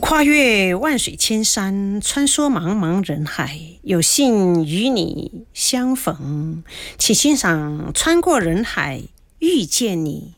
跨越万水千山，穿梭茫茫人海，有幸与你相逢，请欣赏《穿过人海遇见你》。